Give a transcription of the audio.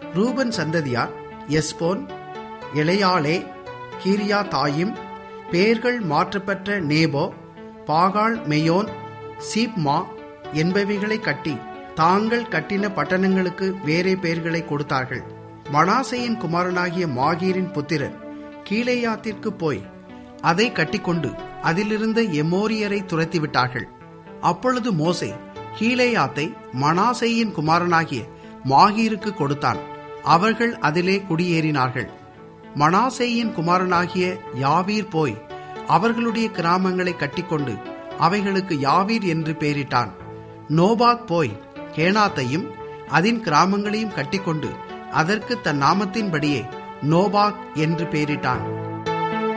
ரூபன் சந்ததியார் எஸ்போன், எலையாலே, கீரியா தாயிம், பெயர்கள் மாற்றப்பெற்ற நேபோ, பாகால் மெயோன், சீப்மா என்பவைகளை கட்டி தாங்கள் கட்டின பட்டணங்களுக்கு வேறே பெயர்களை கொடுத்தார்கள். மனாசேயின் குமாரனாகிய மாகீரின் புத்திரர் கீலேயாத்திற்கு போய் அதை கட்டிக்கொண்டு அதிலிருந்த எமோரியரை துரத்திவிட்டார்கள். அப்பொழுது மோசே கீலேயாத்தை மனாசேயின் குமாரனாகிய மாகீருக்கு கொடுத்தான். அவர்கள் அதிலே குடியேறினார்கள். மனாசேயின் குமாரனாகிய யாவீர் போய் அவர்களுடைய கிராமங்களை கட்டிக்கொண்டு அவைகளுக்கு யாவீர் என்று பெயரிட்டான். நோபாக் போய் கேனாத்தையும் அதன் கிராமங்களையும் கட்டிக்கொண்டு அதற்கு தன் நாமத்தின்படியே நோபாக் என்று பெயரிட்டான்.